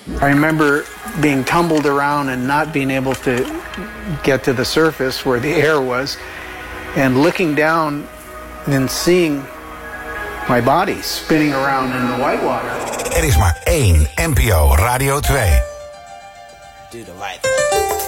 I remember being tumbled around and not being able to get to the surface where the air was, and looking down and seeing my body spinning around in the whitewater. Er is maar één NPO Radio 2. Do the life.